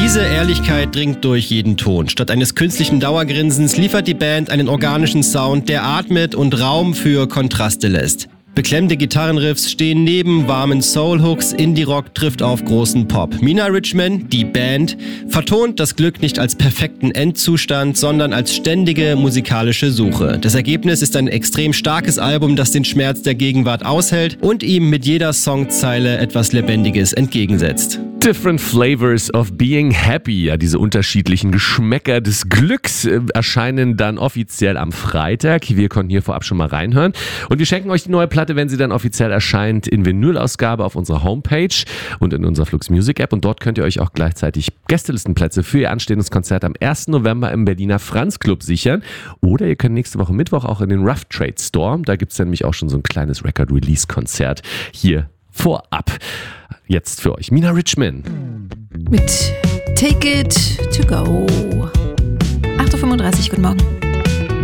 Diese Ehrlichkeit dringt durch jeden Ton. Statt eines künstlichen Dauergrinsens liefert die Band einen organischen Sound, der atmet und Raum für Kontraste lässt. Beklemmende Gitarrenriffs stehen neben warmen Soul-Hooks, Indie-Rock trifft auf großen Pop. Mina Richman, die Band, vertont das Glück nicht als perfekten Endzustand, sondern als ständige musikalische Suche. Das Ergebnis ist ein extrem starkes Album, das den Schmerz der Gegenwart aushält und ihm mit jeder Songzeile etwas Lebendiges entgegensetzt. Different Flavors of Being Happy, ja, diese unterschiedlichen Geschmäcker des Glücks erscheinen dann offiziell am Freitag. Wir konnten hier vorab schon mal reinhören und wir schenken euch die neue Platte, wenn sie dann offiziell erscheint, in Vinylausgabe auf unserer Homepage und in unserer Flux Music App und dort könnt ihr euch auch gleichzeitig Gästelistenplätze für ihr anstehendes Konzert am 1. November im Berliner Franz Club sichern oder ihr könnt nächste Woche Mittwoch auch in den Rough Trade Store, da gibt es nämlich auch schon so ein kleines Record-Release-Konzert hier vorab. Jetzt für euch Mina Richman. Mit Take It To Go. 8.35 Uhr, guten Morgen.